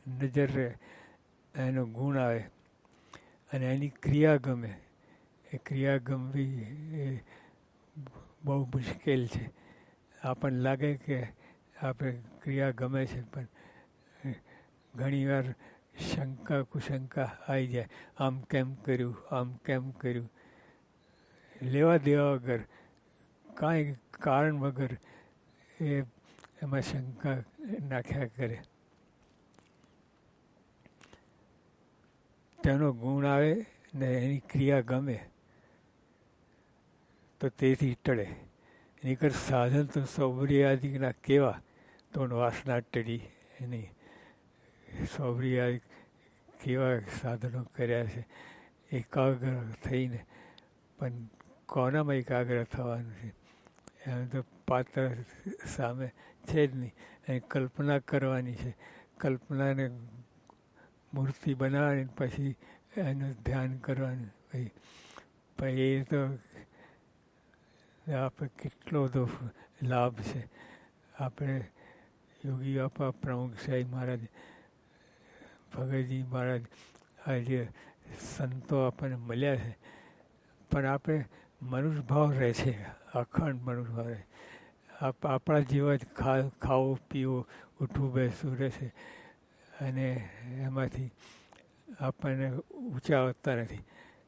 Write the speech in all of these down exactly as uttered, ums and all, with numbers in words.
નજર રહે, એનો ગુણ આવે અને એની ક્રિયા ગમે. એ ક્રિયા ગમવી એ બહુ મુશ્કેલ છે. આપણને લાગે કે આપણે ક્રિયા ગમે છે, પણ ઘણીવાર શંકા કુશંકા આવી જાય. આમ કેમ કર્યું, આમ કેમ કર્યું, લેવા દેવા વગર, કાંઈ કારણ વગર એ એમાં શંકા નાખ્યા કરે. તેનો ગુણ આવે ને એની ક્રિયા ગમે તો તેથી ટળે. નીકર સાધન તો સૌર્યાદિકના કેવા તો વાસના ટળી નહીં. સૌર્યાદિક કેવા સાધનો કર્યા છે એકાગ્ર થઈને, પણ કોનામાં એકાગ્ર થવાનું છે? એમ તો પાત્ર સામે છે જ નહીં. અને કલ્પના કરવાની છે. કલ્પનાને મૂર્તિ બનાવવાની, પછી એનું ધ્યાન કરવાનું. પછી પછી એ તો આપણે કેટલો બધો લાભ છે. આપણે યોગી બાપા, પ્રમુખ સાહેબ મહારાજ, ભગતજી મહારાજ, આ જે સંતો આપણને મળ્યા છે, પણ આપણે મનુષ્ય ભાવ રહે છે, અખંડ મનુષ્ય ભાવ રહે. આપણા જેવા જ ખા ખાવું પીવું ઉઠવું બેસવું રહેશે, અને એમાંથી આપણને ઊંચા આવતા નથી.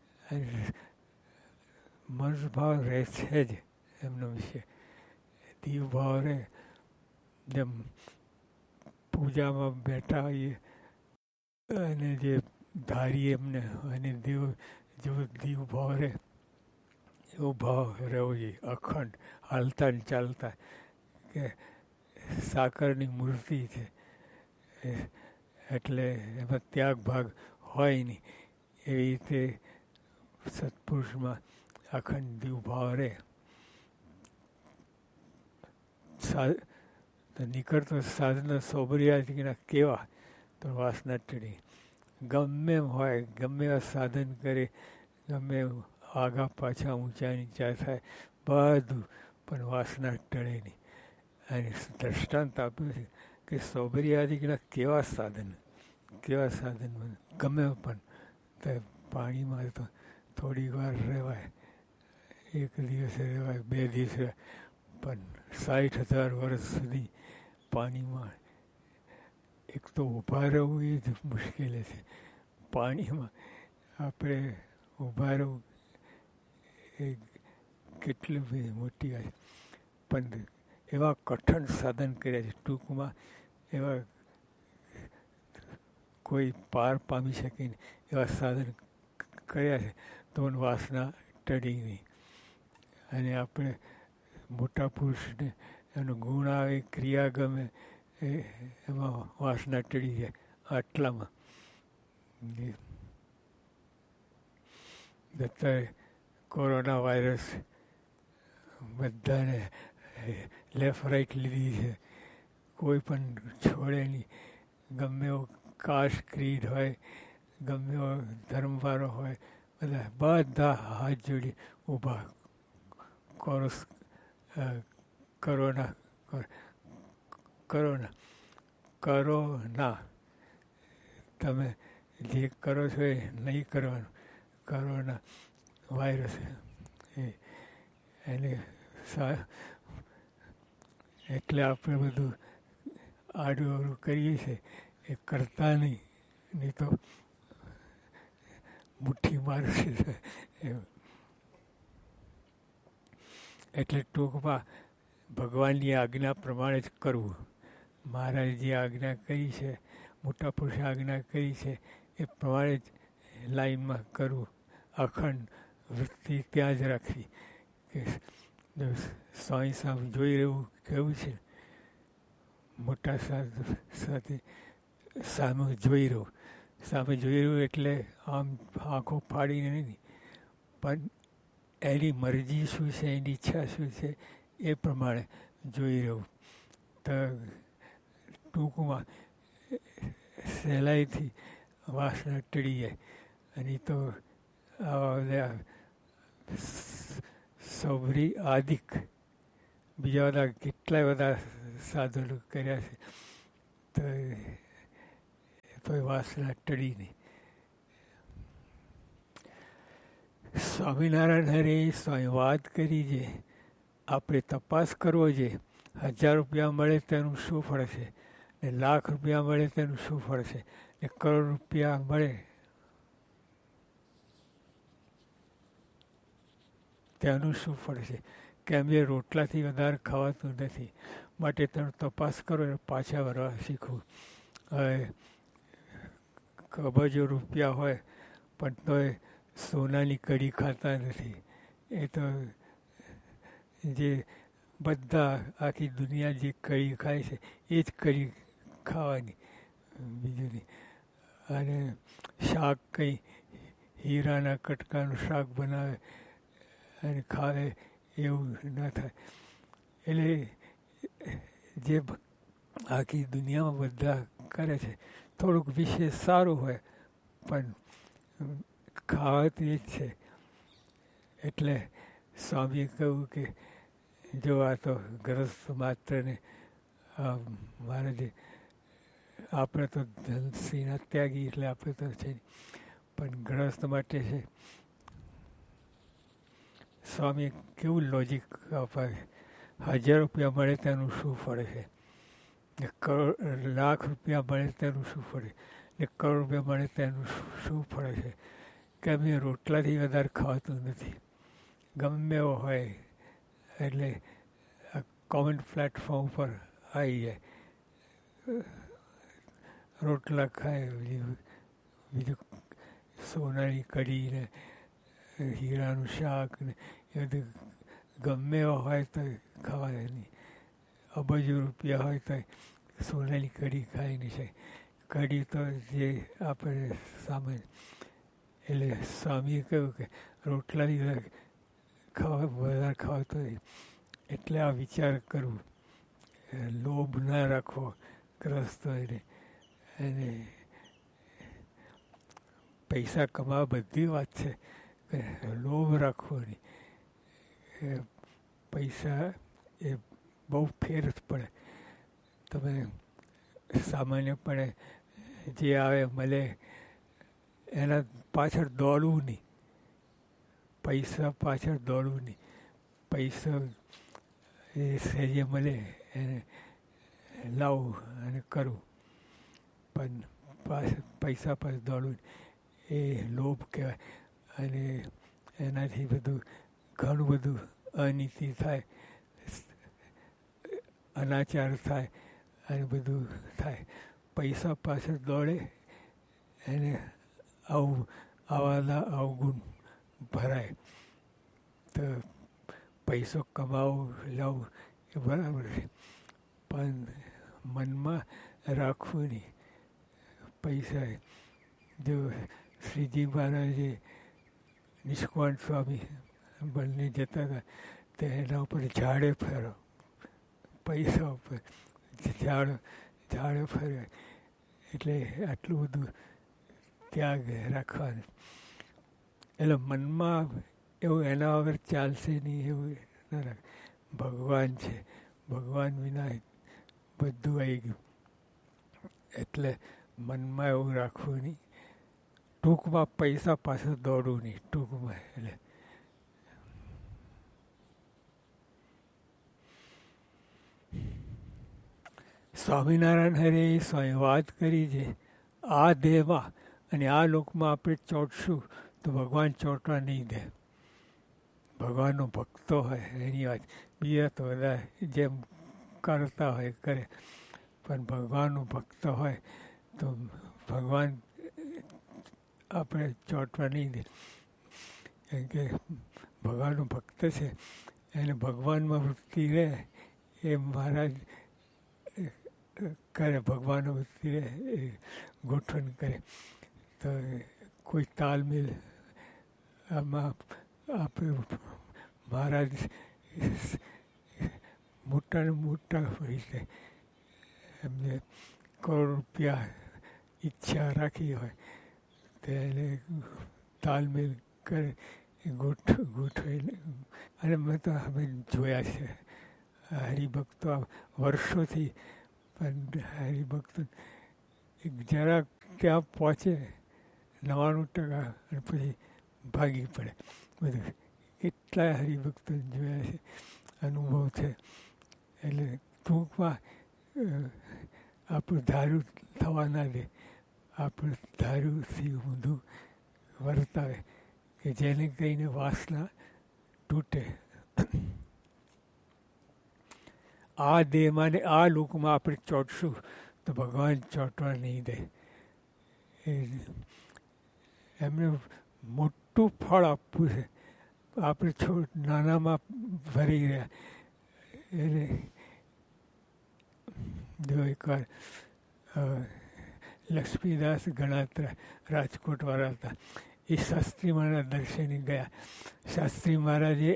મનુષ્ય ભાવ રહે છે જ એમનો વિશે. દીવ ભાવ રહે. જેમ પૂજામાં બેઠા હોઈએ અને જે ધારીએ એમને અને દેવ જેવો દીવ ભાવ રહે, એવો ભાવ રહેવો જોઈએ અખંડ, હાલતા ને ચાલતા. કે સાકરની મૂર્તિ છે એટલે એમાં ત્યાગ ભાગ હોય નહીં. એવી રીતે સત્પુરુષમાં અખંડ દીવ ભાવ રહે. સા નીકળતો સાધના સૌભર્યાદિકના કેવા તો વાસના ટળી. ગમે એમ હોય, ગમે એવા સાધન કરે, ગમે આગા પાછા ઊંચા નીચા થાય, બધું, પણ વાસના ટળે નહીં. અને દ્રષ્ટાંત આપ્યું છે કે સૌભર્યાદિકના કેવા સાધન, કેવા સાધન ગમે પણ તો પાણીમાં તો થોડી વાર રહેવાય, એક દિવસ રહેવાય, બે દિવસ રહેવાય, પણ સાઠ હજાર વર્ષ સુધી પાણીમાં એક તો ઊભા રહેવું એ જ મુશ્કેલ છે. પાણીમાં આપણે ઊભા રહેવું એ કેટલી બધી મોટી વાત. પણ એવા કઠણ સાધન કર્યા છે, ટૂંકમાં એવા કોઈ પાર પામી શકે નહીં એવા સાધન કર્યા છે, તો પણ વાસના ટળી નહીં. અને આપણે મોટા પુરુષને એનો ગુણ આવે, ક્રિયા ગમે, એ એમાં વાસના ટળી જાય. આટલામાં અત્યારે કોરોના વાયરસ બધાને લેફ્ટ રાઈટ લીધી છે. કોઈ પણ છોડે નહીં. ગમે એવો કાસ્ટ ક્રીડ હોય, ગમે એવો ધર્મવાળો હોય, બધા બધા હાથ જોડી ઊભા કોરસ કોરોના કોરોના કરો ના, તમે જે કરો છો એ નહીં કરવાનું. કોરોના વાયરસ એ એને સા એટલે આપણે બધું આડું અવળું કરીએ છીએ એ કરતા નહીં, નહીં તો મુઠ્ઠી મારશે એવું. એટલે ટૂંકમાં ભગવાનની આજ્ઞા પ્રમાણે જ કરવું. મહારાજે જે આજ્ઞા કરી છે, મોટા પુરુષે આજ્ઞા કરી છે, એ પ્રમાણે જ લાઈનમાં કરવું. અખંડ વૃત્તિ ત્યાં જ રાખવી. કે સ્વામી સામે જોઈ રહેવું કેવું છે, મોટા સાથે સામે જોઈ રહું. સામે જોઈ રહ્યું એટલે આમ આંખો ફાડીને નહીં, પણ એની મરજી શું છે, એની ઈચ્છા શું છે, એ પ્રમાણે જોઈ રહ્યું. તો ટૂંકમાં સહેલાઈથી વાસના ટળી જાય. અને તો આવા બધા સૌભરી આદિક બીજા બધા કેટલાય બધા સાધનો કર્યા છે. તો તો એ વાસના ટળી નહીં. સ્વામિનારાયણ હરે સ્વામી વાત કરી છે, આપણે તપાસ કરવો છે. હજાર રૂપિયા મળે તેનું શું ફળ છે, ને લાખ રૂપિયા મળે તેનું શું ફળ છે, ને કરોડ રૂપિયા મળે તેનું શું ફળ છે. કેમ એ રોટલાથી વધારે ખાવાતું નથી, માટે તેનો તપાસ કરો અને પાછા વરવા શીખવું. હવે અબજો રૂપિયા હોય પણ તોય સોનાની કઢી ખાતા નથી. એ તો જે બધા આખી દુનિયા જે કઢી ખાય છે એ જ કઢી ખાવાની, બીજું નહીં. અને શાક કંઈ હીરાના કટકાનું શાક બનાવે અને ખાવે એવું ના થાય. એટલે જે આખી દુનિયામાં બધા કરે છે થોડુંક વિશેષ સારું હોય પણ ખાવાતું એ જ છે. એટલે સ્વામીએ કહ્યું કે જો આ તો ગ્રસ્ત માત્રને મારે જે આપણે તો ધનસિંહના ત્યાગી એટલે આપણે તો છે પણ ગ્રસ્ત માટે છે. સ્વામીએ કેવું લોજિક અપાવે, હજાર રૂપિયા મળે તેનું શું ફળ છે, ને કરોડ લાખ રૂપિયા મળે તેનું શું ફળ છે, ને કરોડ રૂપિયા મળે તેનું શું ફળ છે. કેમ એ રોટલાથી વધારે ખાવાતું નથી, ગમે એવો હોય એટલે આ કોમન પ્લેટફોર્મ પર આવી જાય. રોટલા ખાય, બીજું બીજું સોનાની કઢી ને હીરાનું શાક ને એ બધું ગમે એવા હોય તો ખાવા નહીં. અબજો રૂપિયા હોય તો સોનાની કઢી ખાઈ નહીં શકે. કઢી તો જે આપણે સામાન્ય. એટલે સ્વામીએ કહ્યું કે રોટલાની ખાવા વધારે ખાવાતો નહીં. એટલે આ વિચાર કરવું, લોભ ના રાખવો ગ્રસ્ત હોય. અને પૈસા કમાવા બધી વાત છે, લોભ રાખવો નહીં. પૈસા એ બહુ ફેર જ પડે. તમે સામાન્યપણે જે આવે મળે એના પાછળ દોડવું નહીં, પૈસા પાછળ દોડવું નહીં. પૈસા એ સહેજે મળે એને લાવવું અને કરવું, પણ પાછળ પૈસા પાછળ દોડવું એ લોભ કહેવાય. અને એનાથી બધું ઘણું બધું અનીતિ થાય, અનાચાર થાય અને બધું થાય. પૈસા પાછળ દોડે એને આવું આવાના અવગુણ ભરાય. તો પૈસો કમાવો લાવવું એ બરાબર છે, પણ મનમાં રાખવું નહીં પૈસા. જો શ્રીજી મહારાજે નિષ્કાંત સ્વામી બંને જતા હતા તો એના ઉપર ઝાડે ફેરો, પૈસા ઉપર ઝાડ ઝાડે ફેરવે. એટલે આટલું બધું ત્યાગ રાખવાનું. એટલે મનમાં એવું એના વગર ચાલશે નહીં એવું ના રાખ. ભગવાન છે, ભગવાન વિના બધું આવી ગયું. એટલે મનમાં એવું રાખવું નહીં. ટૂંકમાં પૈસા પાછળ દોડવું નહીં ટૂંકમાં. એટલે સ્વામિનારાયણ હરે સ્વામી વાત કરી છે, આ દેહમાં અને આ લોકમાં આપણે ચોંટશું તો ભગવાન ચોંટવા નહીં દે. ભગવાનનો ભક્તો હોય એની વાત, બીજા તો બધા જેમ કરતા હોય કરે, પણ ભગવાનનો ભક્ત હોય તો ભગવાન આપણે ચોંટવા નહીં દે. કેમ કે ભગવાનનો ભક્ત છે એને ભગવાનમાં વૃત્તિ રહે એ મહારાજ કરે, ભગવાન વૃત્તિ રહે એ ગોઠવણ કરે. તો કોઈ તાલમેલ આમાં આપણે મહારાજ મોટા ને મોટા રીતે એમને કરોડ રૂપિયા ઈચ્છા રાખી હોય તો એને તાલમેલ કરે ગોઠ ગોઠવીને. અને મેં તો અમે જોયા છે હરિભક્તો વર્ષોથી, પણ હરિભક્તો એક જરાક ત્યાં પહોંચે નવ્વાણું ટકા અને પછી ભાગી પડે. બધું કેટલાય હરિભક્તો જોયા છે, અનુભવ છે. એટલે ટૂંકમાં આપણું ધાર્યું થવા ના દે, આપણે ધાર્યુંથી ઊંધું વર્તાવે કે જેને કહીને વાસના તૂટે. આ દેહમાં ને આ લોકમાં આપણે ચોંટશું તો ભગવાન ચોંટવા નહીં દે. એમને મોટું ફળ આપવું છે. આપણે છોડ નાનામાં ભરી રહ્યા. એટલે જો એકવાર લક્ષ્મીદાસ ગણાત્રા રાજકોટવાળા હતા. એ શાસ્ત્રી મહારાજ દર્શને ગયા. શાસ્ત્રી મહારાજે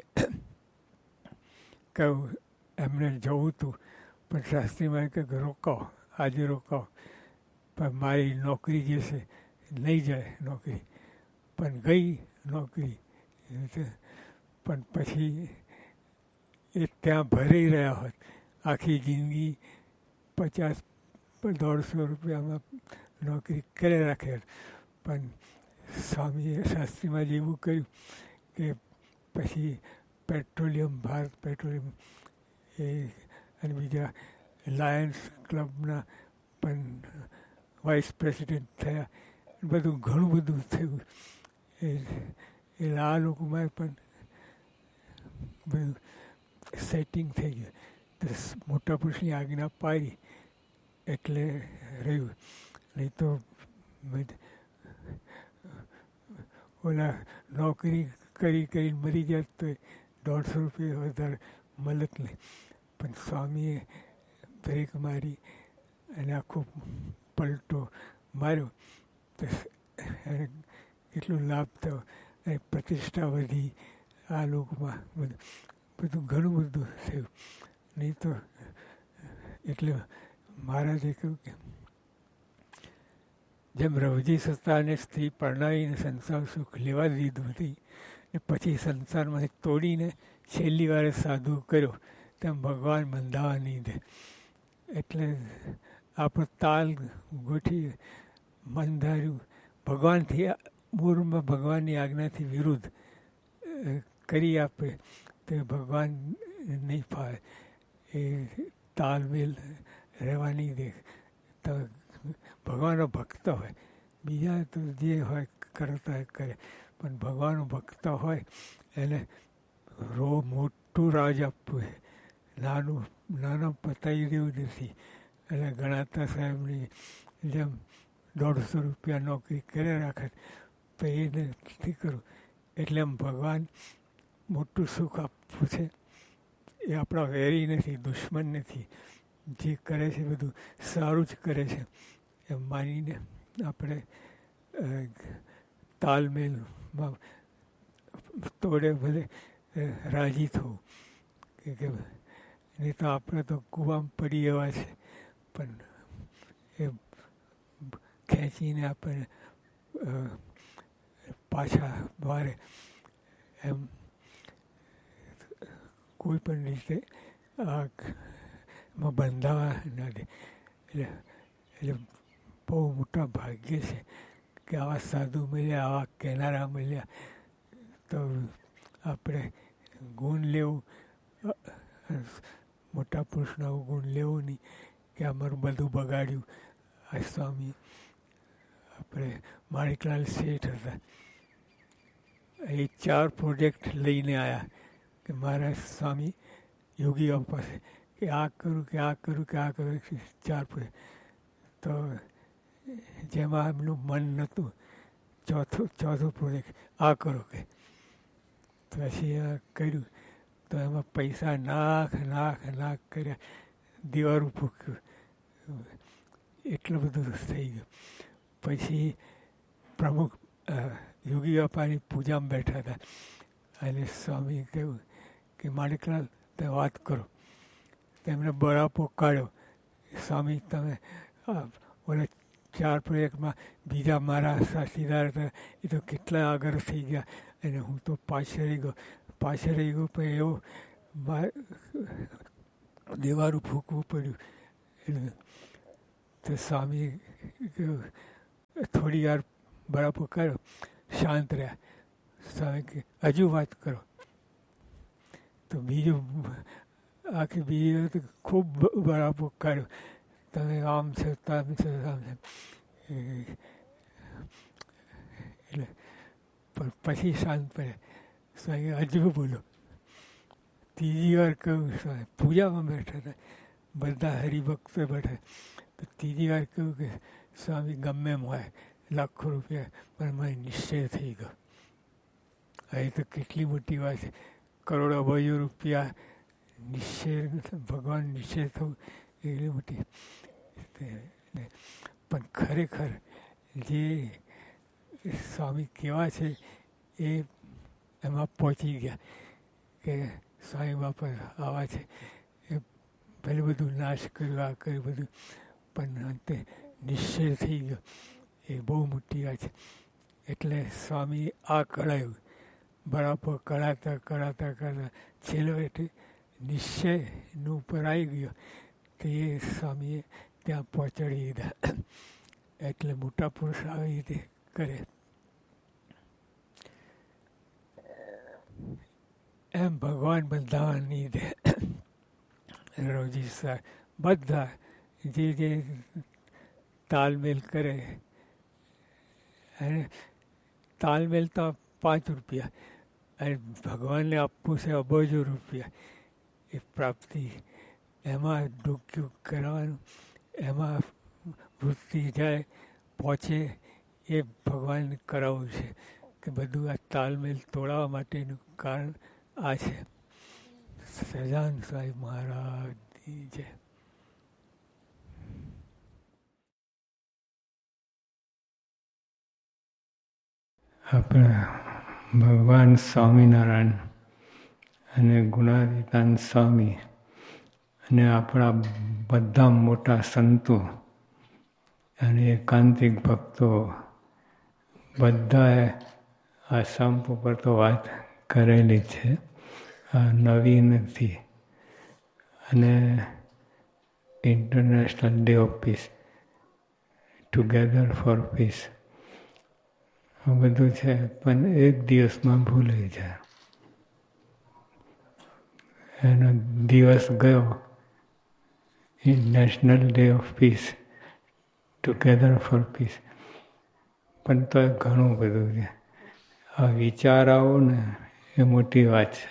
કહ્યું એમને જવું હતું, પણ શાસ્ત્રી મહારાજ કહે રોકાઓ, આજે રોકાઓ, પણ મારી નોકરી જે છે નહીં જાય નોકરી. પણ ગઈ નોકરી. પણ પછી એ ત્યાં ભરી રહ્યા હોત, આખી જિંદગી પચાસ દોઢસો રૂપિયામાં નોકરી કરી રાખે. પણ સ્વામીએ શાસ્ત્રીમાં જેવું કર્યું કે પછી પેટ્રોલિયમ, ભારત પેટ્રોલિયમ એ અને બીજા લાયન્સ ક્લબના પણ વાઇસ પ્રેસિડેન્ટ થયા. બધું ઘણું બધું થયું. એ એટલે આ લોકોમાં પણ બધું સેટિંગ થઈ ગયું. તો મોટા પુરુષની આજ્ઞા પાડી એટલે રહ્યું. નહીં તો ઓલા નોકરી કરી કરીને મરી જાત તો દોઢસો રૂપિયા વધારે મળત નહીં. પણ સ્વામીએ બ્રેક મારી અને આખો પલટો માર્યો તો એને કેટલો લાભ થયો અને પ્રતિષ્ઠા વધી. આ લોકોમાં બધું બધું ઘણું બધું થયું. નહીં તો એટલે મહારાજે કહ્યું કે જેમ રવજી સસ્તાને સ્ત્રી પરણાવીને સંસાર સુખ લેવા દીધું હતી ને પછી સંસારમાંથી તોડીને છેલ્લી વારે સાધુ કર્યો, તેમ ભગવાન બંધાવા નહીં દે. એટલે આપણો તાલ ગોઠી મન ધાર્યું ભગવાનથી મૂળમાં ભગવાનની આજ્ઞાથી વિરુદ્ધ કરી આપે તો ભગવાન નહીં ફાવે. એ તાલમેલ રહેવા નહીં દે. તો ભગવાનનો ભક્ત હોય, બીજા તો જે હોય કરતા હોય કરે, પણ ભગવાનનો ભક્ત હોય એને રો મોટું રાજ આપવું છે. નાનું નાના પતાવી દેવું નથી. એટલે ગણાતા સાહેબની જેમ દોઢસો રૂપિયા નોકરી કરી રાખે તો એ નથી કરવું. એટલે એમ ભગવાન મોટું સુખ આપવું છે. એ આપણા વેરી નથી, દુશ્મન નથી. જે કરે છે બધું સારું જ કરે છે એમ માનીને આપણે તાલમેલમાં તોડે ભલે રાજી થવું. કે નહીં તો આપણે તો કૂવામાં પડી એવા છે, પણ એ ખેંચીને આપણે પાછા વારે એમ કોઈ પણ રીતે આમાં બંધાવા ના દે. એટલે એટલે બહુ મોટા ભાગ્ય છે કે આવા સાધુ મળ્યા, આવા કહેનારા મળ્યા. તો આપણે ગુણ લેવું, મોટા પુરુષનો ગુણ લેવું નહીં કે અમારું બધું બગાડ્યું. આ સ્વામી આપણે માણેકલાલ શેઠ હતા, એ ચાર પ્રોજેક્ટ લઈને આવ્યા કે મારા સ્વામી યોગી પાસે કે આ કરું કે આ કરું કે આ કરું ચાર પ્રોજેક્ટ. તો જેમાં એમનું મન નહોતું, ચોથો ચોથો પ્રોજેક્ટ આ કરો કે પછી આ કર્યું. તો એમાં પૈસા નાખ નાખ નાખ કર્યા, દીવારું ફૂક્યું, એટલું બધું થઈ ગયું. પછી પ્રમુખ યોગી બાપાની પૂજામાં બેઠા હતા અને સ્વામી કહ્યું કે માણેકલાલ તમે વાત કરો. તેમને બળાપો કાઢ્યો. સ્વામી તમે ઓલા ચાર પ્રોજેક્ટમાં બીજા મારા સાથીદાર હતા એ તો કેટલા આગળ થઈ ગયા અને હું તો પાછળ રહી ગયો પાછળ રહી ગયો પણ એવો દેવારું ફૂંકવું પડ્યું. એટલે તો સ્વામી કહ્યું થોડી વાર બરાબર કર્યો, શાંત રહ્યા. સ્વામી કે હજુ વાત કરો. તો બીજું આખી બીજી વખત ખૂબ બરાબર કર્યો. તમે આમ છો, તેમ છો, આમ છે. એટલે પણ પછી શાંત પડે. સ્વામી હજુ બોલો. ત્રીજી વાર કહ્યું, સ્વામી પૂજામાં બેઠા હતા, બધા હરિભક્તો બેઠા. તો ત્રીજી વાર કહ્યું કે સ્વામી ગમે એમ હોય લાખો રૂપિયા, પણ મને નિશ્ચય થઈ ગયો. અહીં તો કેટલી મોટી વાત છે. કરોડો અબજો રૂપિયા નિશ્ચય, ભગવાન નિશ્ચય થવું એટલી મોટી. પણ ખરેખર જે સ્વામી કેવા છે એ એમાં પહોંચી ગયા કે સ્વામી બાપા આવા છે. એ ભલે બધું નાશ કર્યું, આ કર્યું બધું, પણ અંતે નિશ્ચય થઈ ગયો. એ બહુ મોટી વાત છે. એટલે સ્વામી આ કળાયું બરાબર કળાતા કળાતા કળાતા છેલ્લો એટલે નિશ્ચયનું ઉપર આવી ગયો. તો એ સ્વામીએ ત્યાં પહોંચાડી દીધા. એટલે મોટા પુરુષ આવી રીતે કરે. એમ ભગવાન બધાની દે રોજી સર બધા જે જે તાલમેલ કરે. અને તાલમેલ તો પાંચ રૂપિયા અને ભગવાનને આપવું છે અબજો રૂપિયા. એ પ્રાપ્તિ એમાં ડૂબક્યું કરવાનું, એમાં વૃત્તિ જાય પહોંચે એ ભગવાનને કરાવવું છે. કે બધું આ તાલમેલ તોડાવવા માટેનું કારણ આ છે. સહજાનંદ સ્વામી મહારાજની જય. આપણે ભગવાન સ્વામિનારાયણ અને ગુણાતીતાન સ્વામી અને આપણા બધા મોટા સંતો અને એકાંતિક ભક્તો બધાએ આ સંપ ઉપર તો વાત કરેલી છે. આ નવી નથી. અને international day of piece, together four piece, આ બધું છે. પણ એક દિવસમાં ભૂલાઈ જાય. એનો દિવસ ગયો, national day of piece, together four piece, પણ તો ઘણું બધું છે. આ વિચાર આવો ને એ મોટી વાત છે.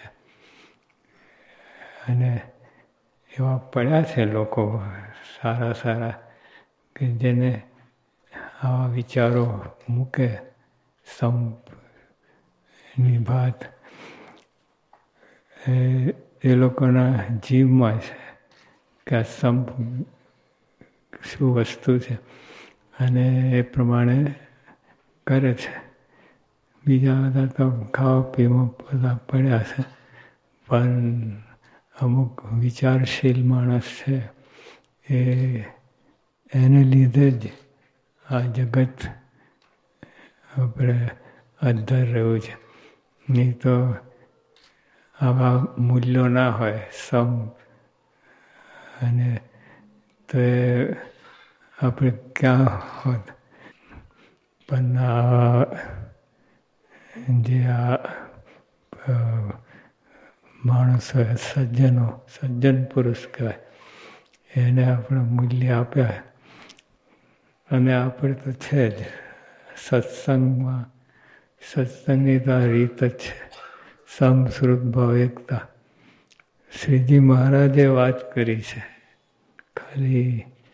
અને એવા પડ્યા છે લોકો સારા સારા કે જેને આવા વિચારો મૂકે. સંપની વાત એ એ લોકોના જીવમાં છે કે આ સંપ શું વસ્તુ છે, અને એ પ્રમાણે કરે છે. બીજા બધા તો ખાવા પીવા બધા પડ્યા છે. પણ અમુક વિચારશીલ માણસ છે એ એને લીધે જ આ જગત આપણે અદ્ધર રહ્યું છે. નહીં તો આવા મૂલ્યો ના હોય સમ અને તો એ આપણે ક્યાં હોત. પણ આ જે આ માણસો સજ્જનો સજ્જન પુરુષ કહેવાય, એને આપણે મૂલ્ય આપ્યા. અને આપણે તો છે જ સત્સંગમાં. સત્સંગની તો આ રીત જ છે, સમ શ્રુત ભાવ એકતા. શ્રીજી મહારાજે વાત કરી છે. ખાલી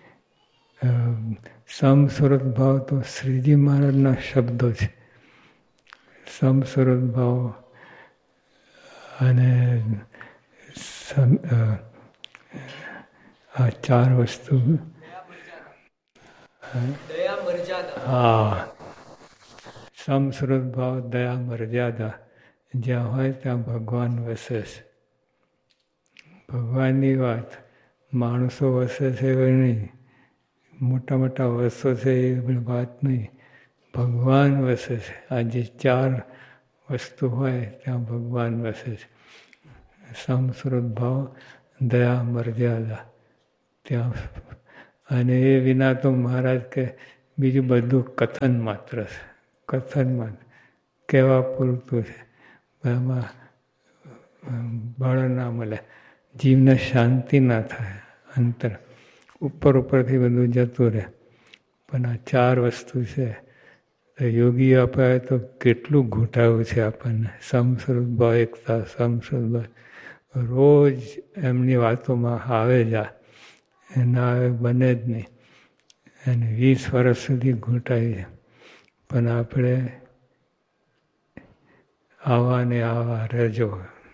સમ શ્રુત ભાવ તો શ્રીજી મહારાજના શબ્દો છે. સમ શ્રુત ભાવ અને આ ચાર વસ્તુ. હા, સમશ્રુત ભાવ, દયા, મર્યાદા. જ્યાં હોય ત્યાં ભગવાન વસે છે. ભગવાનની વાત. માણસો વસે છે એ નહીં, મોટા મોટા વસો છે એ વાત નહીં. ભગવાન વસે છે. આ જે ચાર વસ્તુ હોય ત્યાં ભગવાન વસે છે. સમશ્રુત ભાવ, દયા, મર્યાદા ત્યાં. અને એ વિના તો મહારાજ કે બીજું બધું કથન માત્ર છે. કથન માત્ર કહેવા પૂરતું છે. એમાં બળ ના મળે, જીવને શાંતિ ના થાય. અંતર ઉપર ઉપરથી બધું જતું રહે. પણ આ ચાર વસ્તુ છે તો યોગી અપાય તો કેટલું ઘૂંટાવું છે આપણને. સમશ્રુત ભાવ એકતા, સમશ્રુત ભાવ રોજ એમની વાતોમાં આવે જા, એના આવે બને જ નહીં. અને વીસ વર્ષ સુધી ઘૂંટાય છે. પણ આપણે આવા ને આવા રહેજો,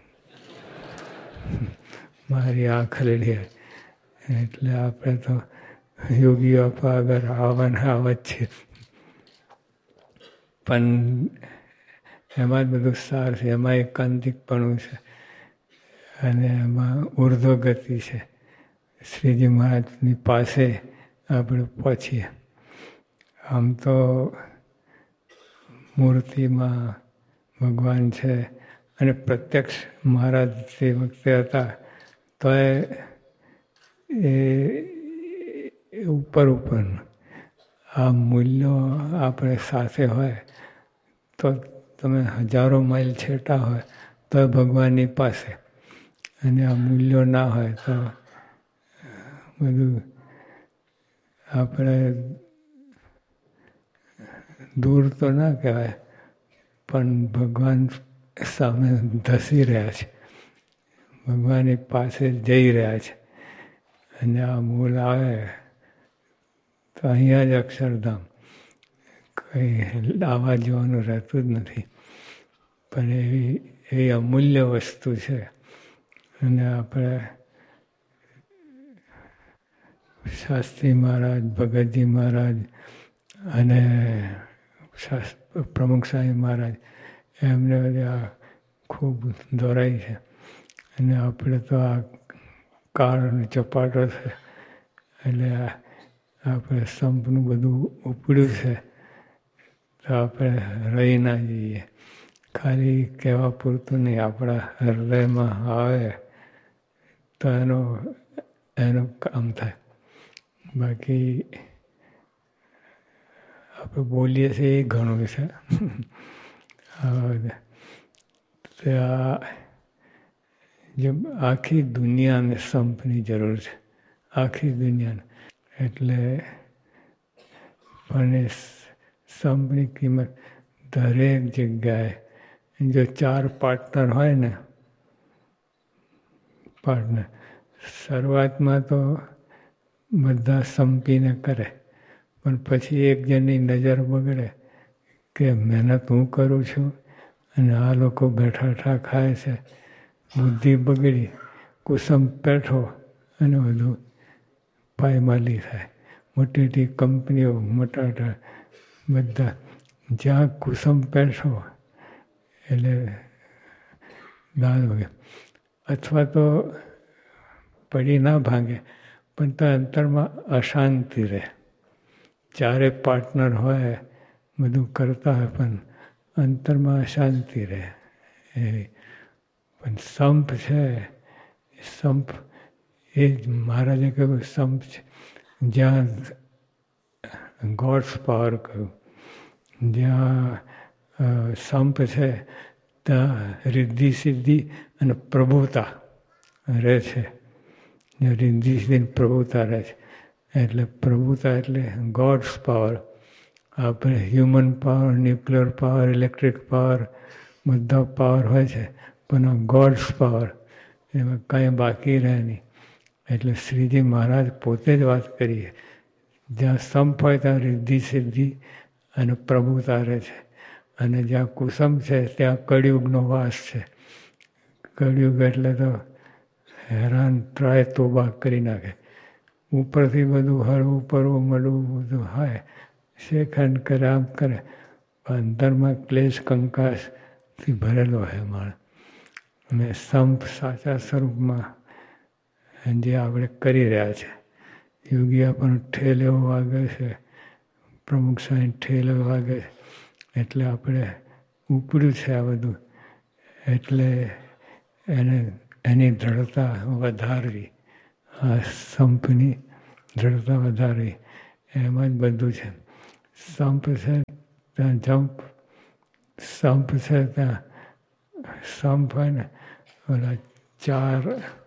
મારી આંખ લેડી. એટલે આપણે તો યોગીઓ આગળ આવા ને આવા જ છે. પણ એમાં જ બધું સાર છે. એમાં એકાંતિકપણું છે અને એમાં ઉર્ધ્વગતિ છે. શ્રીજી મહારાજની પાસે આપણે પહોંચીએ. આમ તો મૂર્તિમાં ભગવાન છે અને પ્રત્યક્ષ મહારાજ તે વખતે હતા તો એ ઉપર ઉપર આ મૂલ્યો આપણે સાથે હોય તો તમે હજારો માઇલ છેટા હોય તો ભગવાનની પાસે, અને આ મૂલ્યો ના હોય તો બધું આપણે દૂર તો ના કહેવાય પણ ભગવાન સામે ધસી રહ્યા છે, ભગવાનની પાસે જઈ રહ્યા છે. અને આ મૂળ આવે તો અહીંયા જ અક્ષરધામ, કંઈ આવા જવાનું રહેતું જ નથી. પણ એવી એવી અમૂલ્ય વસ્તુ છે. અને આપણે શાસ્ત્રી મહારાજ, ભગતજી મહારાજ અને પ્રમુખ સ્વામી મહારાજ એમને બધા ખૂબ દોરાય છે. અને આપણે તો આ કાળ ચપાટો છે એટલે આપણે સંપનું બધું ઉપડ્યું છે તો આપણે રહી ના જઈએ. ખાલી કહેવા પૂરતું નહીં, આપણા હૃદયમાં આવે તો એનો એનું કામ થાય. બાકી આપણે બોલીએ છીએ એ ઘણું છે. જે આખી દુનિયાને સંપની જરૂર છે, આખી દુનિયાને. એટલે પણ એ સંપની કિંમત દરેક જગ્યાએ, જો ચાર પાર્ટનર હોય ને, પાર્ટનર શરૂઆતમાં તો બધા સંપીને કરે, પણ પછી એક જણની નજર બગડે કે મહેનત હું કરું છું અને આ લોકો બેઠા બેઠા ખાય છે, બુદ્ધિ બગડી, કુસુમ પેઠો અને બધું પાયમાલી થાય. મોટી મોટી કંપનીઓ, મોટા મોટા બધા જ્યાં કુસુમ પેઠો એટલે દાળ વગેરે. અથવા તો પડી ના ભાંગે પણ તો અંતરમાં અશાંતિ રહે. ચારે પાર્ટનર હોય, બધું કરતા હોય પણ અંતરમાં અશાંતિ રહે. એવી પણ સંપ છે, સંપ એ જ મહારાજે કહ્યું સંપ છે જ્યાં ગોડ્સ પાવર કહ્યું, જ્યાં સંપ છે ત્યાં રિદ્ધિ સિદ્ધિ અને પ્રભુતા રહે છે. રિદ્ધિ સિદ્ધિ પ્રભુતા રહે છે. એટલે પ્રભુતા એટલે ગોડ્સ પાવર. આપણે human power, nuclear power, electric power બધા પાવર હોય છે, પણ ગોડ્સ પાવર એમાં કાંઈ બાકી રહે નહીં. એટલે શ્રીજી મહારાજ પોતે જ વાત કરીએ, જ્યાં સંપ હોય ત્યાં રિદ્ધિ સિદ્ધિ અને પ્રભુતા રહે છે. અને જ્યાં કુસુમ છે ત્યાં કળિયુગનો વાસ છે. કળિયુગ એટલે તો હેરાન ત્રાય તોબા કરી નાખે. ઉપરથી બધું હળવું પરવું મળવું બધું હોય, શેખંડ કરે, આમ કરે, અંતરમાં ક્લેશ કંકાસથી ભરેલો હોય માણસ. અને સંપ સાચા સ્વરૂપમાં જે આપણે કરી રહ્યા છે. યોગીઓ પણ ઠેલ એવો વાગે છે, પ્રમુખ સ્વામી ઠેલ એવો વાગે છે, એટલે આપણે ઉપડ્યું છે આ બધું. એટલે એને એની દ્રઢતા વધારવી, આ સંપની દ્રઢતા વધારવી, એમાં જ બધું છે. સંપ છે ત્યાં જંપ, સંપ છે ત્યાં સંપ હોય ને ઓલા ચાર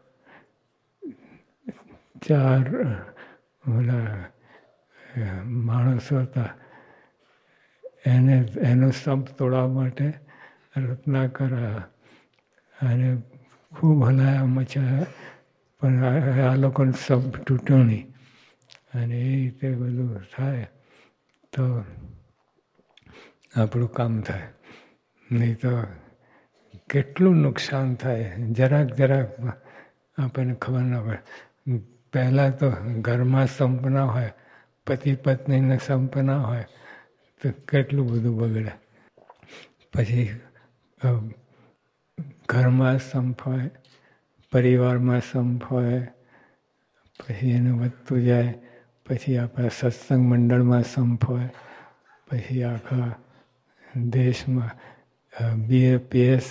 ચાર ઓલા માણસો હતા, એને એનો સંપ તોડવા માટે રત્નાકર અને ખૂબ હલાયા મચાયા, પણ આ લોકોને સંપ તૂટ્યો નહીં. અને એ રીતે બધું થાય તો આપણું કામ થાય. નહીં તો કેટલું નુકસાન થાય જરાક જરાક આપણને ખબર ના પડે. પહેલાં તો ઘરમાં સંપ ના હોય, પતિ પત્નીને સંપ ના હોય તો કેટલું બધું બગડે. પછી ઘરમાં સંપ હોય, પરિવારમાં સંપ હોય, પછી એનું વધતું જાય. પછી આપણા સત્સંગ મંડળમાં સંપ હોય, પછી આખા દેશમાં બીએપીએસ,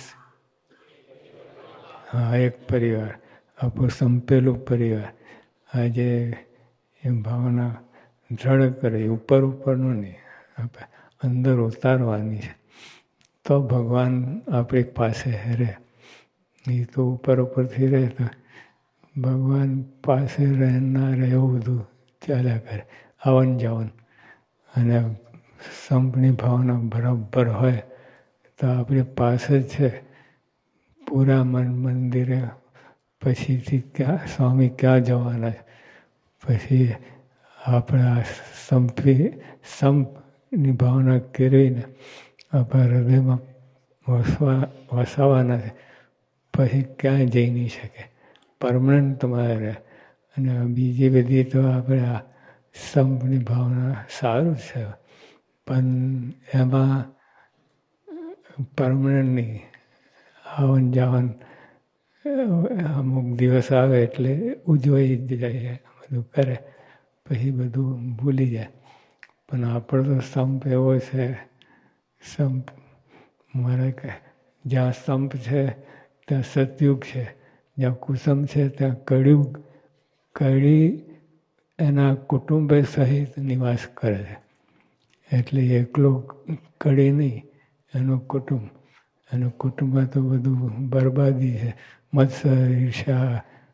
હા એક પરિવાર, આપણું સંપેલું પરિવાર. આજે એ ભાવના દ્રઢ કરે, ઉપર ઉપરનું નહીં, આપણે અંદર ઉતારવાની છે તો ભગવાન આપણી પાસે રહે. એ તો ઉપર ઉપરથી રહે તો ભગવાન પાસે રહેનાર એવું બધું ચાલ્યા કરે, આવન જાવન. અને સંપની ભાવના બરાબર હોય તો આપણી પાસે જ છે પૂરા મન મંદિરે. પછીથી ક્યાં સ્વામી ક્યાં જવાના છે? પછી આપણા સંપી સંપની ભાવના કેળવીને આપણા હૃદયમાં વસવા વસાવાના છે. પછી ક્યાંય જઈ નહીં શકે, પરમનન્ટ તમારે રહે. અને બીજી બધી તો આપણે આ સંપની ભાવના સારું છે, પણ એમાં પરમનન્ટ નહીં. આવન જાવન અમુક દિવસ આવે એટલે ઉજવાઈ જ જાય, બધું કરે, પછી બધું ભૂલી જાય. પણ આપણો તો સંપ એવો છે, સંપ મારે કે જ્યાં સંપ છે ત્યાં સતયુગ છે, જ્યાં કુસુમ છે ત્યાં કળિયુગ. કળી એના કુટુંબે સહિત નિવાસ કરે છે. એટલે એકલો કળી નહીં, એનું કુટુંબ. એનું કુટુંબમાં તો બધું બરબાદી છે. મત્સર, ઈર્ષા,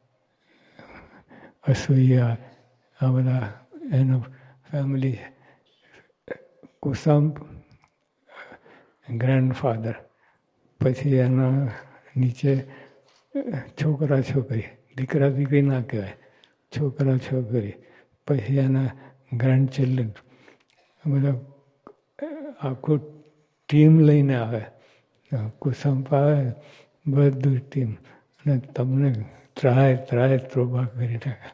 અસૂયા, આ બધા એનું ફેમિલી છે. કુસુમ ગ્રેન્ડફાધર, પછી એના નીચે છોકરા છોકરી, દીકરા દીકરી ના કહેવાય, છોકરા છોકરી, પછી એના ગ્રેન્ડ ચિલ્ડ્રન, બધા આખું ટીમ લઈને આવે. કુસુમ આવે બધું ટીમ, અને તમને ત્રાય ત્રાય ત્રોબા કરી નાખે.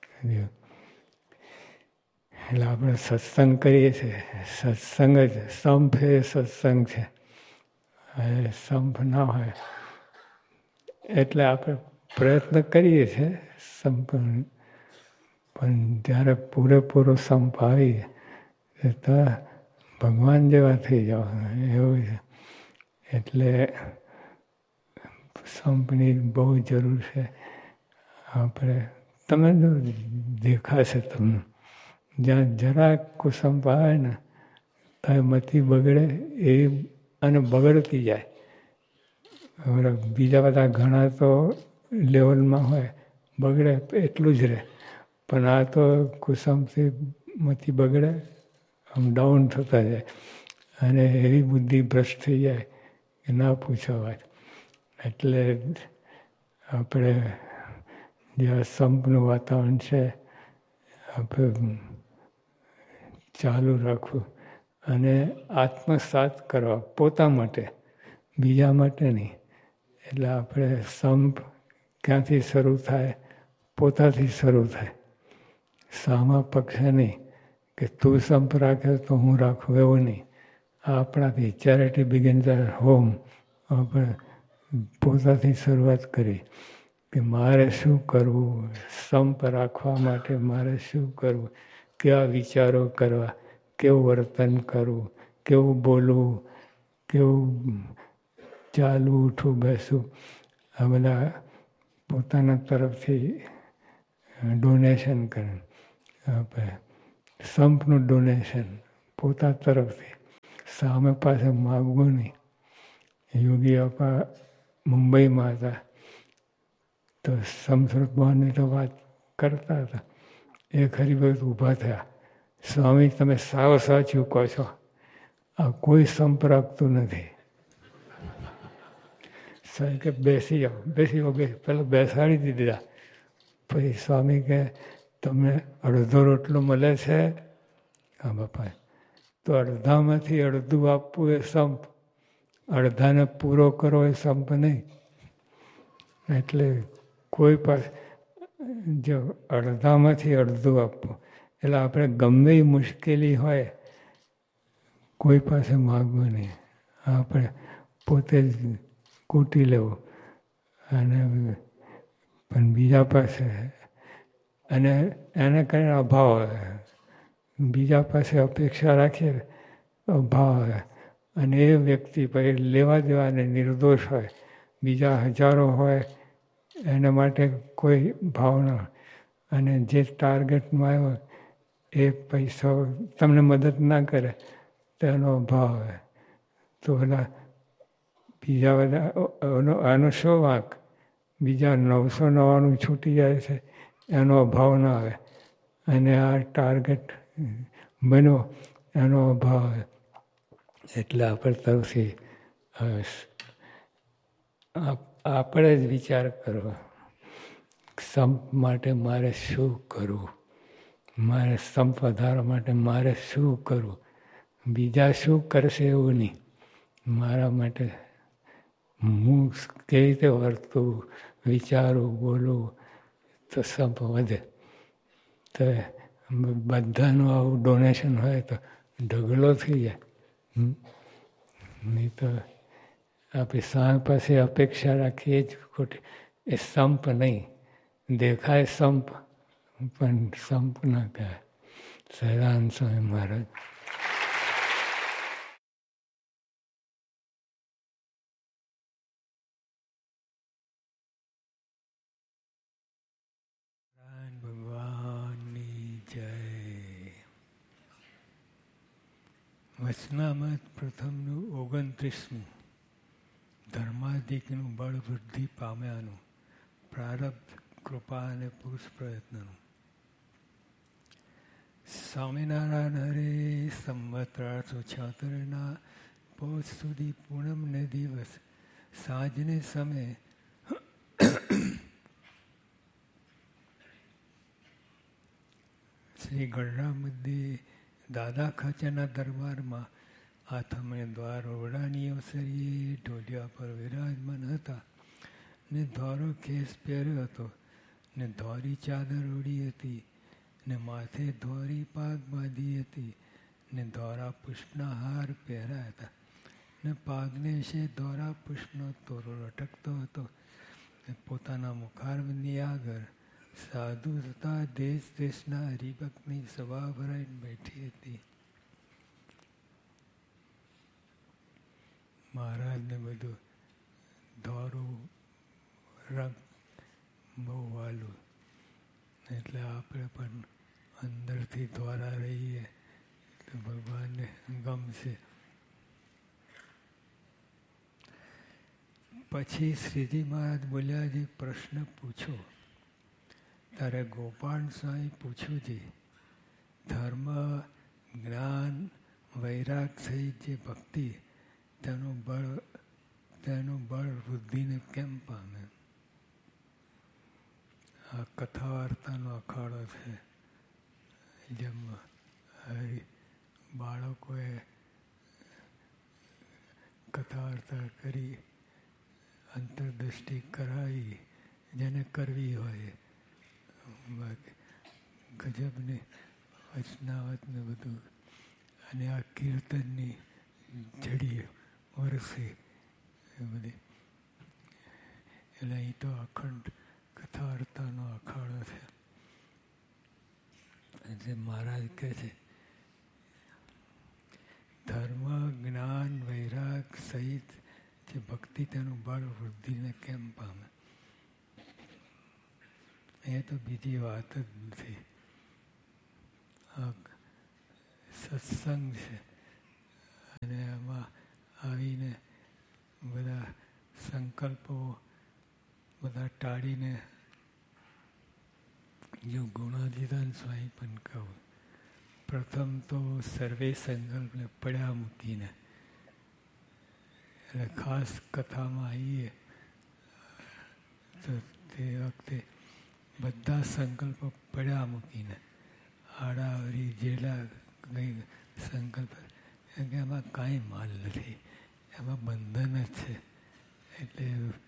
એટલે આપણે સત્સંગ કરીએ છીએ, સત્સંગ જ સંપ એ સત્સંગ છે. હવે સંપ ના હોય એટલે આપણે પ્રયત્ન કરીએ છીએ સંપ, પણ જ્યારે પૂરેપૂરો સંપ આવી તો ભગવાન જેવા થઈ જાવ એવું છે. એટલે સંપની બહુ જરૂર છે. આપણે તમે જો દેખાશે તમને, જ્યાં જરાક કુસંપ આવે ને તો મતિ બગડે એ, અને બગડતી જાય. હવે બીજા બધા ઘણા તો લેવલમાં હોય, બગડે એટલું જ રહે. પણ આ તો કુસંપથી મતિ બગડે, આમ ડાઉન થતા જાય, અને એવી બુદ્ધિ ભ્રષ્ટ થઈ જાય કે ના પૂછો વાત. એટલે આપણે જે સંપનું વાતાવરણ છે આપણે ચાલુ રાખવું, અને આત્મસાત કરવા પોતા માટે, બીજા માટે નહીં. એટલે આપણે સંપ ક્યાંથી શરૂ થાય? પોતાથી શરૂ થાય. સામા પક્ષે નહીં કે તું સંપ રાખે તો હું રાખું, એવું નહીં. આ આપણાથી ચેરિટી બિગિન્સ એટ હોમ. આપણે પોતાથી શરૂઆત કરી કે મારે શું કરવું, સંપ રાખવા માટે મારે શું કરવું, કેવા વિચારો કરવા, કેવું વર્તન કરવું, કેવું બોલવું, કેવું ચાલવું, ઉઠવું, બેસવું. આ બધા પોતાના તરફથી ડોનેશન કરે. આપણે સંપનું ડોનેશન પોતા તરફથી, સામે પાસે માગવું નહીં. યોગી આપા મુંબઈમાં હતા તો સંસ્કૃત ભવનની તો વાત કરતા હતા. એક હરિભગત ઊભા થયા, સ્વામી તમે સાવ સાચું કહો છો, આ કોઈ સંપ રાખતું નથી. સ્વામી કે બેસી જાઓ, બેસી જાઓ, બેસી પેલા બેસાડી દીધા. પછી સ્વામી કે તમને અડધો રોટલો મળે છે? હા બાપા. તો અડધામાંથી અડધું આપવું એ સંપ, અડધાને પૂરો કરો એ સંપ નહીં. એટલે કોઈ પાસે જો અડધામાંથી અડધું આપવું, એટલે આપણે ગમે એ મુશ્કેલી હોય કોઈ પાસે માગવું નહીં, આપણે પોતે જ કૂટી લેવું. અને પણ બીજા પાસે, અને એને કારણે અભાવ આવે. બીજા પાસે અપેક્ષા રાખીએ અભાવ આવે, અને એ વ્યક્તિ પછી લેવા દેવાને નિર્દોષ હોય, બીજા હજારો હોય એના માટે કોઈ ભાવના, અને જે ટાર્ગેટમાં આવ્યો એ પૈસા તમને મદદ ના કરે તો એનો અભાવ આવે. તો બધા બીજા બધા આનો શો વાંક? બીજા નવસો નવ્વાણું છૂટી જાય છે એનો અભાવ ના આવે, અને આ ટાર્ગેટ બન્યો એનો અભાવ આવે. એટલે આપણે તરફથી આપણે જ વિચાર કરવો, સંપ માટે મારે શું કરવું, મારે સંપ વધારવા માટે મારે શું કરવું. બીજા શું કરશે એવું નહીં, મારા માટે હું કેવી રીતે વર્તું, વિચારું, બોલું તો સંપ વધે. તો બધાનું આવું ડોનેશન હોય તો ઢગલો થઈ જાય. નહીં તો આપણી સામે પાસે અપેક્ષા રાખીએ જ ખોટી. એ સંપ નહીં, દેખાય સંપ પણ સંપ ના કહેવાય. સહજાનંદ સ્વામી મહારાજ. ભગવાનની જય. વચનામૃત પ્રથમનું ઓગણત્રીસમું. ધર્માધિકનું બળ વૃદ્ધિ પામ્યાનું, પ્રારબ્ધ કૃપા અને પુરુષ પ્રયત્નનું. સ્વામિનારાયણ હરે સંવત અઢારસો છોતેરના પોષ સુધી પૂનમને દિવસ સાંજને સમયે શ્રી ગઢડામધ્યે દાદા ખાચાના દરબારમાં આથમણે દ્વાર ઓરડાની અવસરીએ ઢોલિયા પર વિરાજમાન હતા, ને ધોરો ખેસ પહેર્યો હતો, ને ધોરી ચાદર ઓઢી હતી, ને માથે ધોરી પાગ બાંધી હતી, ને ધોરા પુષ્પના હાર પહેર્યા હતા, ને પાગને વિશે ધોરા પુષ્પનો તોરો લટકતો હતો, ને પોતાના મુખારબંધી આગળ સાધુ તથા દેશ દેશના હરિભક્તની સભા ભરાઈને બેઠી હતી. મહારાજને બધું ધોરું રંગ બહુ વાલું, એટલે આપણે પણ અંદરથી ધોરા રહીએ તો ભગવાનને ગમશે. પછી શ્રીજી મહારાજ બોલ્યા, જે પ્રશ્ન પૂછો. ત્યારે ગોપાલ સ્વામી પૂછ્યું છે, ધર્મ, જ્ઞાન, વૈરાગ સહિત જે ભક્તિ તેનું બળ તેનું બળ વૃદ્ધિને કેમ પામે? આ કથા વાર્તાનો અખાડો છે. જેમ હરિ બાળકોએ કથા વાર્તા કરી, અંતરદૃષ્ટિ કરાવી, જેને કરવી હોય. ગજબની વચનાવતને બધું, અને આ કીર્તનની જડી વરસે એ બધી. એટલે અહીં તો અખંડ કથા વાર્તાનો અખાડો છે. જે મહારાજ કહે છે, ધર્મ, જ્ઞાન, વૈરાગ સહિત જે ભક્તિ તેનું બળ વૃદ્ધિને કેમ પામે? એ તો બીજી વાત જ નથી. આ સત્સંગ છે અને એમાં આવીને બધા સંકલ્પો બધા ટાળીને જો ગુણાધિદાન સ્વામી પણ કહું, પ્રથમ તો સર્વે સંકલ્પને પડ્યા મૂકીને, એટલે ખાસ કથામાં આવીએ તો તે વખતે બધા સંકલ્પો પડ્યા મૂકીને આડાવરી જેલા કંઈ સંકલ્પ કે એમાં કાંઈ માલ નથી, એમાં બંધન જ છે. એટલે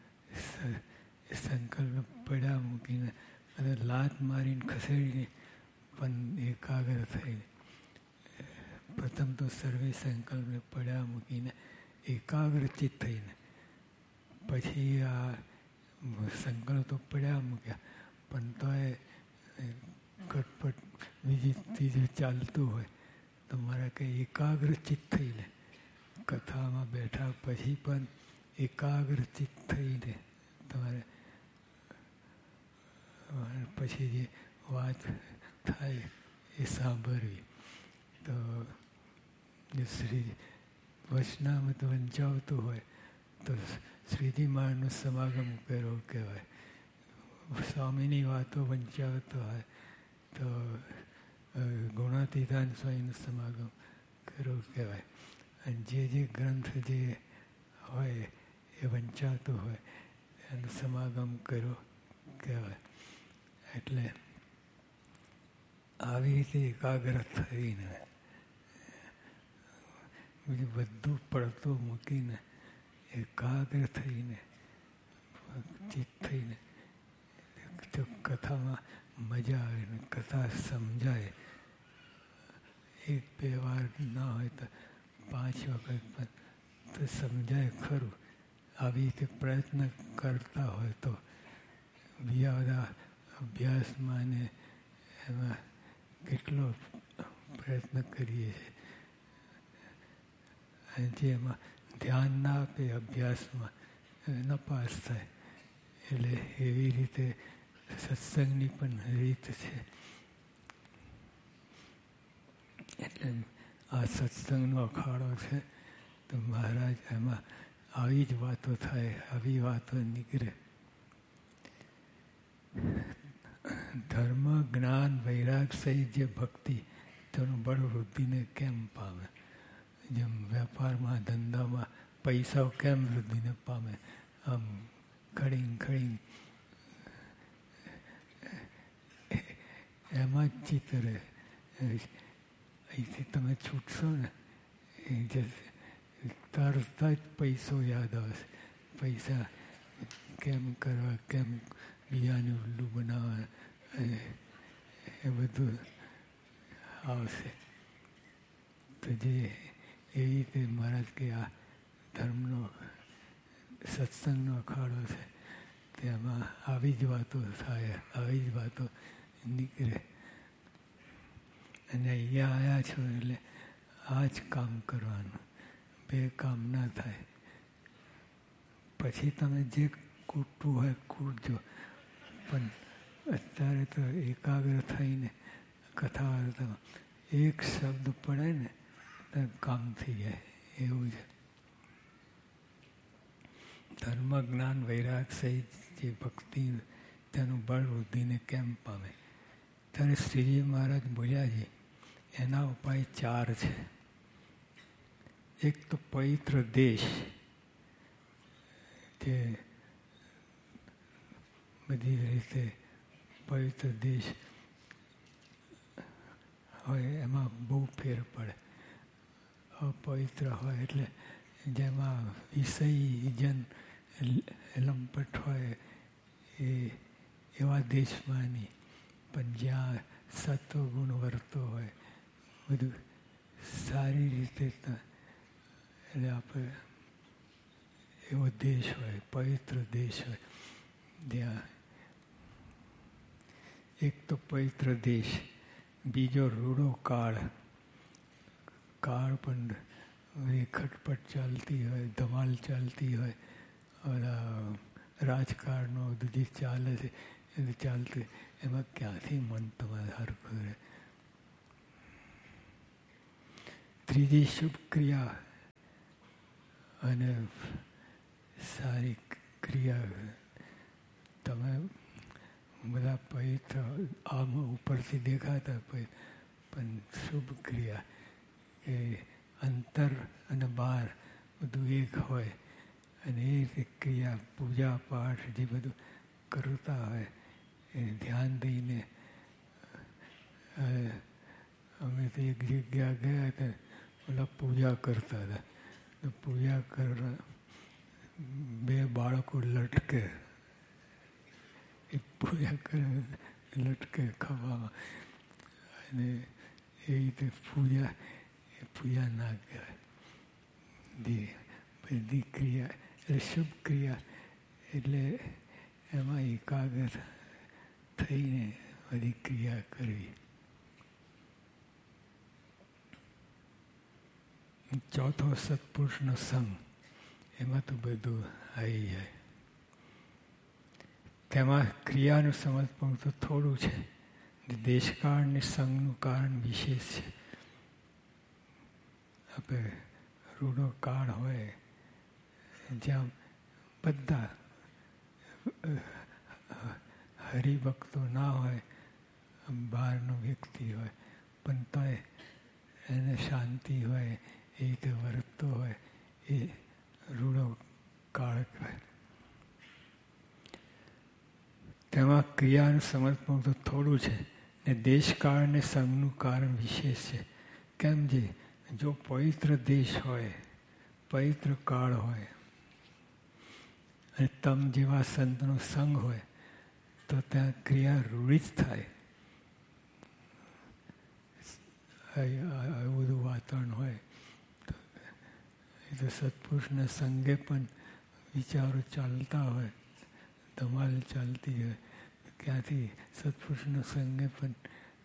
સંકલ્પ પડ્યા મૂકીને અને લાત મારીને ખસેડીને પણ એકાગ્ર થઈને, પ્રથમ તો સર્વે સંકલ્પને પડ્યા મૂકીને એકાગ્રચિત થઈને, પછી આ સંકલ્પ તો પડ્યા મૂક્યા પણ તો એ કટપટ બીજી ત્રીજું ચાલતું હોય તો મારે કંઈ એકાગ્રચિત થઈને કથામાં બેઠા પછી પણ એકાગ્રચિત થઈને તમારે પછી જે વાત થાય એ સાંભળવી. તો શ્રી વચનામૃત વંચાવતું હોય તો શ્રીજી મહારાજનો સમાગમ કર્યો કહેવાય. સ્વામીની વાતો વંચાવતો હોય તો ગુણાતીતાન સ્વામીનો સમાગમ કર્યો કહેવાય. અને જે જે ગ્રંથ જે હોય એ વંચાતો હોય એનો સમાગમ કર્યો કહેવાય. એટલે આવી રીતે એકાગ્ર થઈને બીજું બધું પડતું મૂકીને એકાગ્ર થઈને ચિત્ત થઈને તો કથામાં મજા આવે ને કથા સમજાય. એક બે વાર ના હોય તો પાંચ વખત પણ તો સમજાય ખરું. આવી રીતે પ્રયત્ન કરતા હોય તો બીજા બધા અભ્યાસમાં ને એમાં કેટલો પ્રયત્ન કરીએ છીએ અને જે એમાં ધ્યાન ના આપે અભ્યાસમાં નપાસ થાય. એટલે એવી રીતે સત્સંગની પણ રીત છે. એટલે આ સત્સંગનો અખાડો છે તો મહારાજ એમાં આવી જ વાતો થાય, આવી વાતો નીકળે. ધર્મ જ્ઞાન વૈરાગ સહિત જે ભક્તિ તેનું બળ વૃદ્ધિને કેમ પામે? જેમ વેપારમાં ધંધામાં પૈસાઓ કેમ વૃદ્ધિને પામે? આમ ખડીને ખડીને એમાં જ ચિત્ત રહે. અહીંથી તમે છૂટશો ને એ જે તરત જ પૈસો યાદ આવશે. પૈસા કેમ કરવા, કેમ બીજાને ઉલ્લુ બનાવવા, એ બધું આવશે. તો જે એવી રીતે મહારાજ કે આ ધર્મનો સત્સંગનો અખાડો છે તેમાં આવી જ વાતો થાય, આવી જ વાતો નીકળે. અને અહીંયા આવ્યા છો એટલે આ જ કામ કરવાનું, બે કામ ના થાય. પછી તમે જે કૂટવું હોય કૂટજો, પણ અત્યારે તો એકાગ્ર થઈને કથા વાર્તામાં એક શબ્દ પડે ને તો કામ થઈ જાય એવું છે. ધર્મ જ્ઞાન વૈરાગ સહિત જે ભક્તિ તેનું બળ વૃદ્ધિને કેમ પામે? ત્યારે શ્રીજી મહારાજ બોલ્યા છે એના ઉપાય ચાર છે. એક તો પવિત્ર દેશ, જે બધી રીતે પવિત્ર દેશ હોય એમાં બહુ ફેર પડે. અપવિત્ર હોય એટલે જેમાં વિષયજન લંપટ હોય એ એવા દેશમાં નહીં, પણ જ્યાં સત્વગુણ વર્તો હોય બધું સારી રીતે, એટલે આપણે એવો દેશ હોય, પવિત્ર દેશ હોય ત્યાં. એક તો પવિત્ર દેશ, બીજો રૂડો કાળ. કાળ પણ ખટપટ ચાલતી હોય, ધમાલ ચાલતી હોય, રાજકારણો બધી ચાલે છે એ ચાલતી, એમાં ક્યાંથી મન તમારે હરખું રહે? ત્રીજી શુભ ક્રિયા અને સારી ક્રિયા. તમે બધા પવિત્ર આમ ઉપરથી દેખાતા પણ શુભ ક્રિયા એ અંતર અને બહાર બધું એક હોય અને એ રીતે ક્રિયા પૂજા પાઠ જે બધું કરતા હોય એ ધ્યાન દઈને. અમે તો એક જગ્યા ગયા હતા, ઓલા પૂજા કરતા હતા. તો પૂજા કરવા બે બાળકો લટકે, એ પૂજા કરે લટકે ખવામાં, અને એ રીતે પૂજા એ પૂજા ના કહેવાય. બધી ક્રિયા એટલે શુભ ક્રિયા એટલે એમાં એકાગ્ર થઈને બધી ક્રિયા કરવી. ચોથો સત્પુરુષનો સંગ, એમાં તો બધું આવી જાય. તેમાં ક્રિયાનું સમર્પણ તો થોડું છે, દેશકાળની સંઘનું કારણ વિશેષ છે. આપણે રૂડો કાળ હોય જ્યાં બધા હરિભક્તો ના હોય, બહારનો વ્યક્તિ હોય પણ તોય એને શાંતિ હોય, એ રીતે વર્તતો હોય, એ રૂડો કાળ હોય. તેમાં ક્રિયાનું સમર્પણ તો થોડું છે ને દેશકાળ અને સંઘનું કારણ વિશેષ છે. કેમ જે જો પવિત્ર દેશ હોય, પવિત્ર કાળ હોય અને તમ જેવા સંતનો સંઘ હોય તો ત્યાં ક્રિયા રૂઢી જ થાય. આવું બધું વાતાવરણ હોય તો એ તો સત્પુરુષના સંઘે પણ વિચારો ચાલતા હોય, ધમાલ ચાલતી હોય, ક્યાંથી સત્પુરુષના સંઘે પણ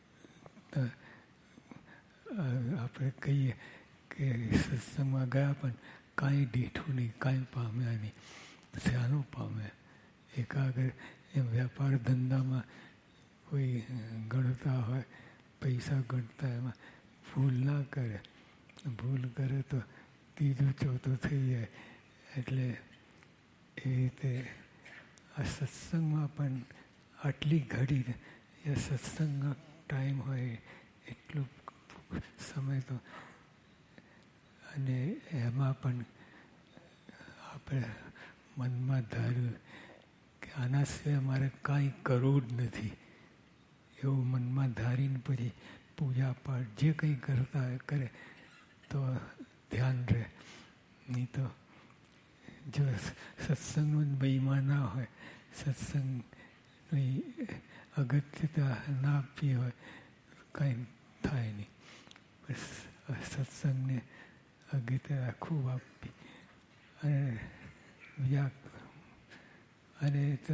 આપણે કહીએ કે સત્સંગમાં ગયા પણ કાંઈ દીઠું નહીં, કાંઈ પામ્યા નહીં. શાનું પામે? એકાગ્ર એમ વેપાર ધંધામાં કોઈ ગણતા હોય, પૈસા ગણતા, એમાં ભૂલ ના કરે. ભૂલ કરે તો ત્રીજું ચોથું થઈ જાય. એટલે એ રીતે આ સત્સંગમાં પણ આટલી ઘડી એ સત્સંગનો ટાઈમ હોય એટલું સમય તો, અને એમાં પણ આપણે મનમાં ધાર્યું કે આના સિવાય મારે કાંઈ કરવું જ નથી, એવું મનમાં ધારીને પછી પૂજા પાઠ જે કંઈ કરતા હોય કરે તો ધ્યાન રહે. નહીં તો જો સત્સંગનો મહિમા ના હોય, સત્સંગની અગત્યતા ના આપવી હોય કાંઈ થાય નહીં. બસ સત્સંગને અગત્યતા ખૂબ આપવી. અને બીજા અને તો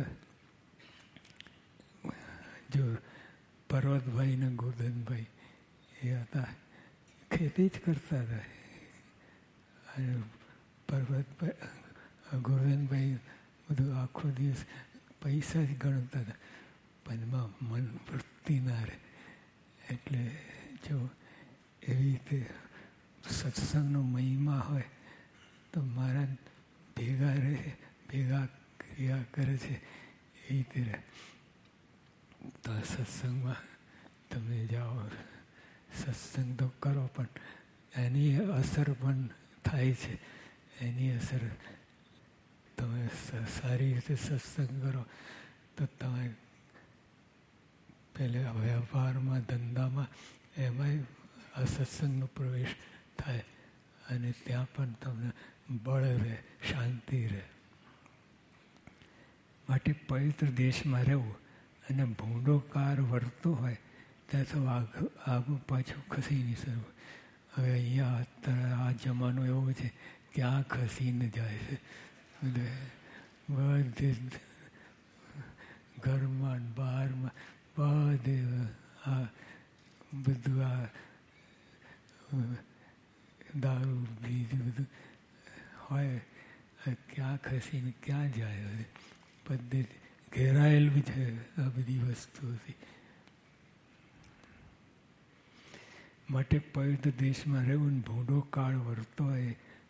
જો પર્વતભાઈ ને ગોરધનભાઈ એ હતા, ખેતી જ કરતા હતા. અને પર્વતભાઈ ગોરધનભાઈ બધું આખો દિવસ પૈસા જ ગણતા હતા, પણ એમાં મન વૃત્તિ ના રહે. એટલે જો એવી રીતે સત્સંગનો મહિમા હોય તો મારા ભેગા રહે, ભેગા ક્રિયા કરે છે, એ રીતે રહે. તો સત્સંગમાં તમે જાઓ, સત્સંગ તો કરો પણ એની અસર પણ થાય છે. એની અસર તમે સારી રીતે સત્સંગ કરો તો તમે પહેલાં વ્યવહારમાં, ધંધામાં એમાંય આ સત્સંગનો પ્રવેશ થાય અને ત્યાં પણ તમને બળ રહે, શાંતિ રહે. માટે પવિત્ર દેશમાં રહેવું અને ભૂંડો કાર વર્તો હોય ત્યાં તો આગળ આગું પાછું ખસી નહીં શકવું. હવે અહીંયા અત્યારે આ જમાનો એવો છે કે આ ખસીને જાય છે. બધે ઘરમાં બહારમાં બધે આ બધું આ દારૂ બીજું બધું હોય, ક્યાં ખસીને ક્યાં જાય. બધે ઘેરાયેલું છે આ બધી વસ્તુઓથી. માટે પવિત્ર દેશમાં રહેવું ભૂંડો કાળ વર્તો હોય